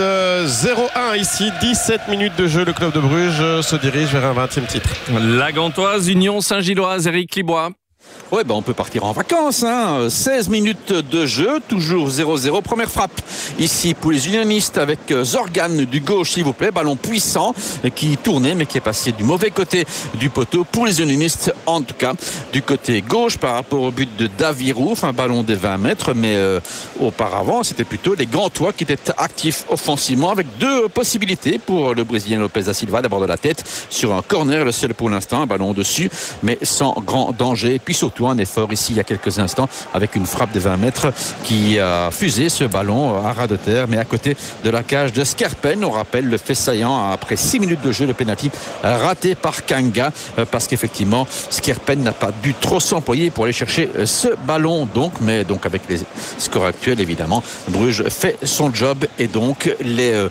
0-1 ici, 17 minutes de jeu. Le club de Bruges se dirige vers un 20e titre.
La Gantoise, Union Saint-Gilloise, Éric Libois.
Ouais, on peut partir en vacances. 16 minutes de jeu, toujours 0-0. Première frappe ici pour les unionistes avec Zorgan du gauche, s'il vous plaît. Ballon puissant qui tournait mais qui est passé du mauvais côté du poteau pour les unionistes, en tout cas du côté gauche par rapport au but de Davirouf. Un ballon des 20 mètres, mais auparavant c'était plutôt les Gantois qui étaient actifs offensivement avec deux possibilités pour le Brésilien Lopez da Silva. D'abord de la tête sur un corner, le seul pour l'instant, un ballon dessus mais sans grand danger. Et puis surtout un effort ici il y a quelques instants avec une frappe de 20 mètres qui a fusé ce ballon à ras de terre mais à côté de la cage de Skerpen. On rappelle le fait saillant après 6 minutes de jeu, le pénalty raté par Kanga parce qu'effectivement Skerpen n'a pas dû trop s'employer pour aller chercher ce ballon mais avec les scores actuels évidemment Bruges fait son job et donc le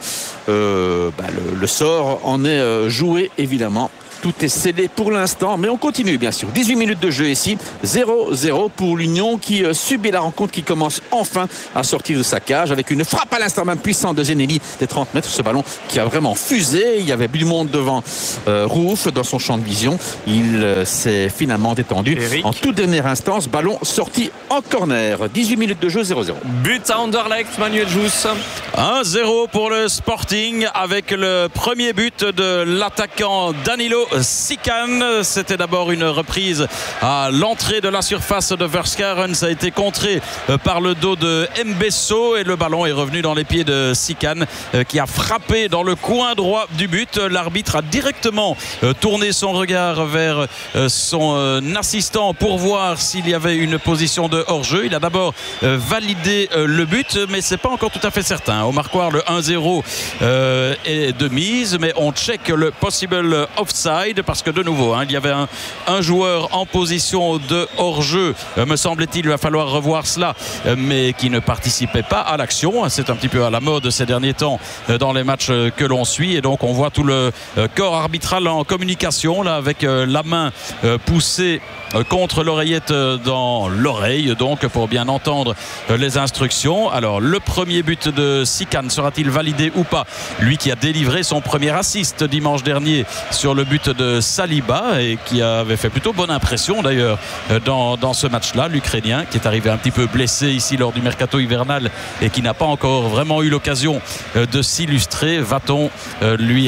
sort en est joué évidemment. Tout est scellé pour l'instant, mais on continue bien sûr. 18 minutes de jeu ici, 0-0 pour l'Union qui subit la rencontre, qui commence enfin à sortir de sa cage avec une frappe à l'instant même puissante de Zenelli des 30 mètres. Ce ballon qui a vraiment fusé. Il y avait du monde devant Rouf dans son champ de vision. Il s'est finalement détendu. En toute dernière instance, ballon sorti en corner. 18 minutes de jeu, 0-0.
But à Anderlecht, Manuel Jousse.
1-0 pour le Sporting avec le premier but de l'attaquant Danilo Sican. C'était d'abord une reprise à l'entrée de la surface de Verskaren. Ça a été contré par le dos de Mbesso et le ballon est revenu dans les pieds de Sican qui a frappé dans le coin droit du but. L'arbitre a directement tourné son regard vers son assistant pour voir s'il y avait une position de hors-jeu. Il a d'abord validé le but mais c'est pas encore tout à fait certain. Au marquoir, le 1-0 est de mise mais on check le possible offside parce que de nouveau il y avait un joueur en position de hors-jeu, me semble-t-il. Il va falloir revoir cela mais qui ne participait pas à l'action. C'est un petit peu à la mode ces derniers temps dans les matchs que l'on suit et donc on voit tout le corps arbitral en communication là avec la main poussée contre l'oreillette dans l'oreille donc pour bien entendre les instructions. Alors le premier but de Sican sera-t-il validé ou pas? Lui qui a délivré son premier assist dimanche dernier sur le but de Saliba et qui avait fait plutôt bonne impression d'ailleurs dans ce match-là, l'Ukrainien qui est arrivé un petit peu blessé ici lors du mercato hivernal et qui n'a pas encore vraiment eu l'occasion de s'illustrer. Va-t-on lui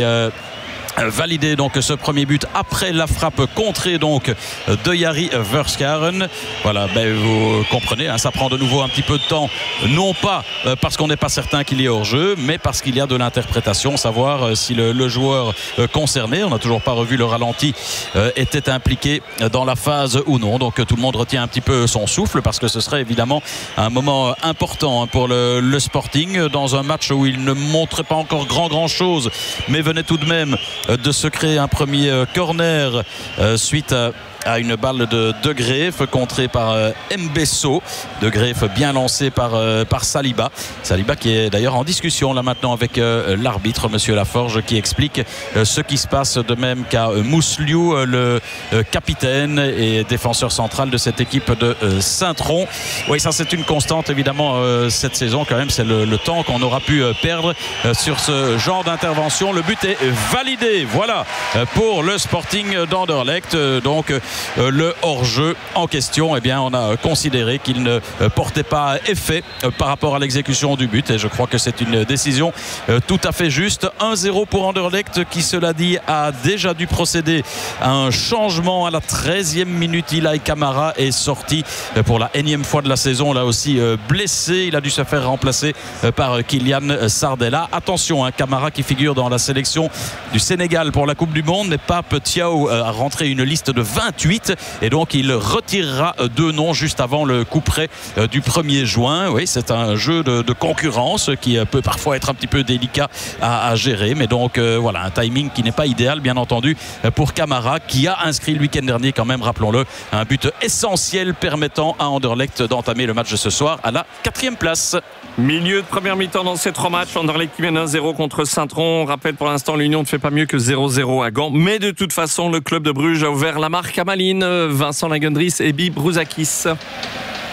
valider donc ce premier but après la frappe contrée donc de Jari Verskaren. Voilà, vous comprenez, ça prend de nouveau un petit peu de temps, non pas parce qu'on n'est pas certain qu'il est hors jeu mais parce qu'il y a de l'interprétation, savoir si le joueur concerné, on n'a toujours pas revu le ralenti, était impliqué dans la phase ou non. Donc tout le monde retient un petit peu son souffle parce que ce serait évidemment un moment important pour le Sporting dans un match où il ne montrait pas encore grand chose mais venait tout de même de se créer un premier corner suite à une balle de De Greef contrée par Mbesso. De Greef bien lancé par Saliba qui est d'ailleurs en discussion là maintenant avec l'arbitre monsieur Laforge qui explique ce qui se passe, de même qu'à Mousliou, le capitaine et défenseur central de cette équipe de Saint-Tron. Oui, ça c'est une constante évidemment cette saison quand même, c'est le temps qu'on aura pu perdre sur ce genre d'intervention. Le but est validé, voilà, pour le Sporting d'Anderlecht. Donc le hors-jeu en question, on a considéré qu'il ne portait pas effet par rapport à l'exécution du but et je crois que c'est une décision tout à fait juste. 1-0 pour Anderlecht qui, cela dit, a déjà dû procéder à un changement à la 13e minute. Ilay Kamara est sorti pour la énième fois de la saison, là aussi blessé. Il a dû se faire remplacer par Kylian Sardella. Attention, Kamara qui figure dans la sélection du Sénégal pour la Coupe du Monde, mais Pape Thiaw a rentré une liste de 28 et donc il retirera 2 noms juste avant le coup près du 1er juin. Oui, c'est un jeu de concurrence qui peut parfois être un petit peu délicat à gérer, mais donc voilà, un timing qui n'est pas idéal bien entendu pour Kamara qui a inscrit le week-end dernier quand même, rappelons-le, un but essentiel permettant à Anderlecht d'entamer le match de ce soir à la 4e place.
Milieu de première mi-temps dans ces 3 matchs. Anderlecht qui mène 1-0 contre Saint-Tron. On rappelle pour l'instant l'Union ne fait pas mieux que 0-0 à Gand. Mais de toute façon, le club de Bruges a ouvert la marque à Malines. Vincent Lagendries et Bib Brouzakis.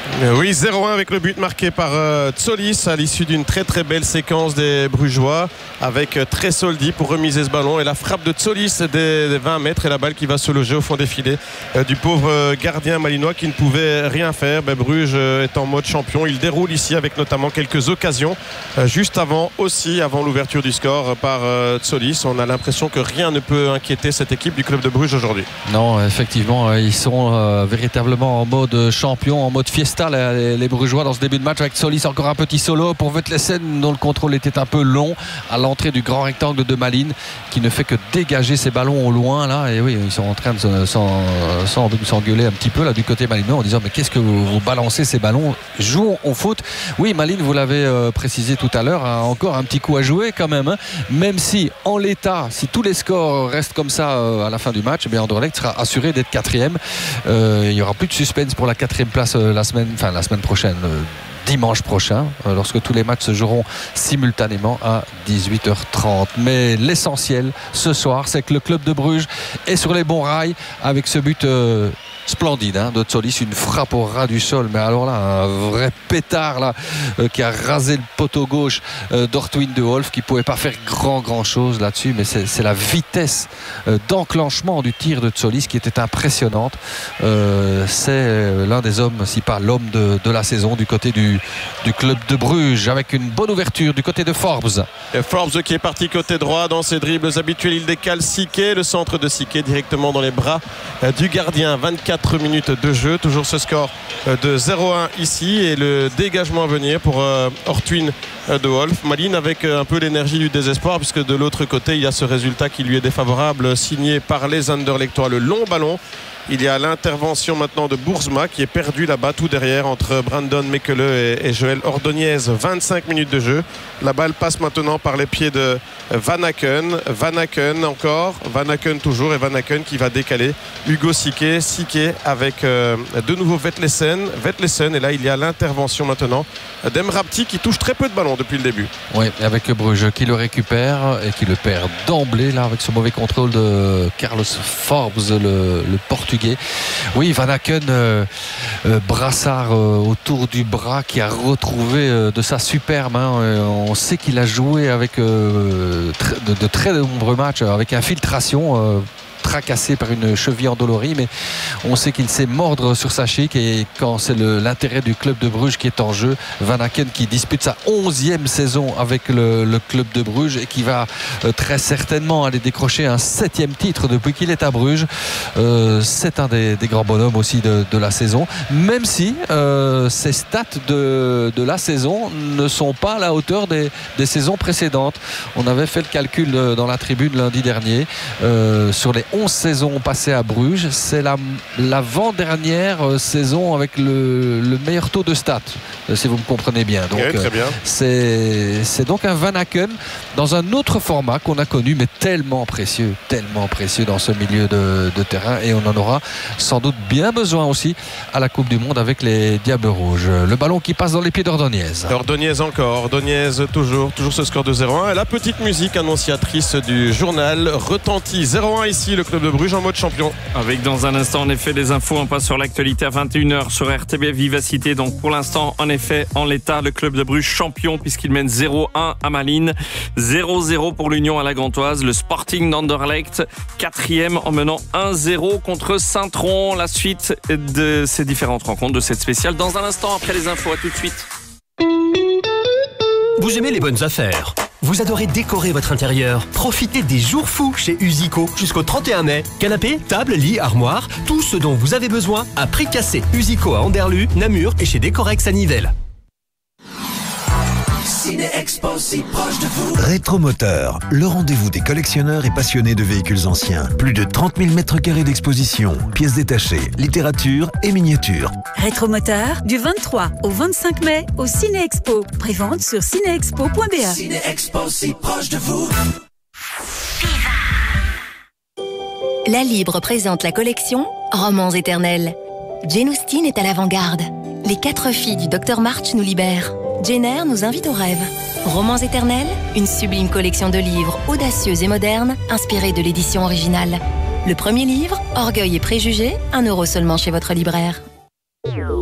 Oui, 0-1 avec le but marqué par Tsolis à l'issue d'une très très belle séquence des Brugeois avec Tresoldi pour remiser ce ballon et la frappe de Tsolis des 20 mètres et la balle qui va se loger au fond des filets du pauvre gardien malinois qui ne pouvait rien faire. Bruges est en mode champion, il déroule ici avec notamment quelques occasions juste avant l'ouverture du score par Tsolis. On a l'impression que rien ne peut inquiéter cette équipe du club de Bruges aujourd'hui.
Non, effectivement, ils sont véritablement en mode champion, en mode fiesta les Brugeois dans ce début de match avec Tsolis, encore un petit solo pour Vetlesen dont le contrôle était un peu long à l'entrée du grand rectangle de Malines qui ne fait que dégager ses ballons au loin là. Et oui, ils sont en train de s'engueuler un petit peu là du côté malinois en disant mais qu'est-ce que vous balancez ces ballons, jouons au foot. Oui, Malines, vous l'avez précisé tout à l'heure, a encore un petit coup à jouer quand même, hein. Même si en l'état, si tous les scores restent comme ça à la fin du match, Anderlecht sera assuré d'être 4e. Il n'y aura plus de suspense pour la 4e place la semaine prochaine, dimanche prochain, lorsque tous les matchs se joueront simultanément à 18h30. Mais l'essentiel ce soir, c'est que le club de Bruges est sur les bons rails avec ce but splendide de Tsolis, une frappe au ras du sol, mais alors là un vrai pétard là qui a rasé le poteau gauche d'Ortwin de Wolf qui pouvait pas faire grand chose là-dessus, mais c'est la vitesse d'enclenchement du tir de Tsolis qui était impressionnante. C'est l'un des hommes, si pas l'homme de la saison du côté du club de Bruges, avec une bonne ouverture du côté de Forbes.
Et Forbes qui est parti côté droit dans ses dribbles habituels, il décale Siquet, le centre de Siquet directement dans les bras du gardien. 24 minutes de jeu, toujours ce score de 0-1 ici et le dégagement à venir pour Ortwin de Wolf. Malines avec un peu l'énergie du désespoir puisque de l'autre côté il y a ce résultat qui lui est défavorable signé par les Anderlechtois. Le long ballon, il y a l'intervention maintenant de Boersma qui est perdu là-bas tout derrière entre Brandon Mekele et Joël Ordonez. 25 minutes de jeu, la balle passe maintenant par les pieds de Van Aken encore, Van Aken toujours, et Van Aken qui va décaler Hugo Siquet avec de nouveau Vetlesen, et là il y a l'intervention maintenant d'Emrapti qui touche très peu de ballons depuis le début.
Oui, avec Bruges qui le récupère et qui le perd d'emblée là avec ce mauvais contrôle de Carlos Forbes, le portugais. Oui, Van Aken, brassard autour du bras qui a retrouvé de sa superbe. On sait qu'il a joué avec de très nombreux matchs avec infiltration. Tracassé par une cheville endolorie, mais on sait qu'il sait mordre sur sa chic et quand c'est l'intérêt du club de Bruges qui est en jeu, Van Aken qui dispute sa 11e saison avec le club de Bruges et qui va très certainement aller décrocher un 7e titre depuis qu'il est à Bruges. C'est un des grands bonhommes aussi de la saison, même si ces stats de la saison ne sont pas à la hauteur des saisons précédentes. On avait fait le calcul dans la tribune lundi dernier sur les 11 saisons passées à Bruges, c'est l'avant-dernière saison avec le meilleur taux de stats, si vous me comprenez bien. Donc,
très bien.
C'est donc un Van Aken dans un autre format qu'on a connu, mais tellement précieux dans ce milieu de terrain, et on en aura sans doute bien besoin aussi à la Coupe du Monde avec les Diables Rouges. Le ballon qui passe dans les pieds d'Ordonez.
Ordonez toujours ce score de 0-1. Et la petite musique annonciatrice du journal retentit. 0-1 ici, le club de Bruges en mode champion.
Avec dans un instant en effet des infos, on passe sur l'actualité à 21h sur RTBF Vivacité. Donc pour l'instant en effet en l'état, le club de Bruges champion puisqu'il mène 0-1 à Malines, 0-0 pour l'Union à la Gantoise, le Sporting d'Anderlecht 4e en menant 1-0 contre Saint-Tron. La suite de ces différentes rencontres de cette spéciale dans un instant après les infos. À tout de suite.
Vous aimez les bonnes affaires? Vous adorez décorer votre intérieur? Profitez des jours fous chez Usico jusqu'au 31 mai. Canapé, table, lit, armoire, tout ce dont vous avez besoin à prix cassé. Usico à Anderlu, Namur et chez Décorex à Nivelles.
Ciné-Expo, si proche de vous. Rétromoteur, le rendez-vous des collectionneurs et passionnés de véhicules anciens. Plus de 30 000 mètres carrés d'exposition, pièces détachées, littérature et miniatures.
Rétromoteur, du 23 au 25 mai au Ciné-Expo. Prévente sur cinéexpo.be.
Ciné-Expo, si proche de vous.
La Libre présente la collection Romans éternels. Jane Austen est à l'avant-garde. Les 4 filles du Dr March nous libèrent. Jane Eyre nous invite au rêve. Romans éternels, une sublime collection de livres audacieux et modernes, inspirés de l'édition originale. Le premier livre, Orgueil et préjugés, 1 € seulement chez votre libraire.